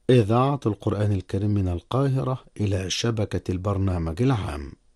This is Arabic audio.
إذاعة القرآن الكريم من القاهرة إلى شبكة البرنامج العام.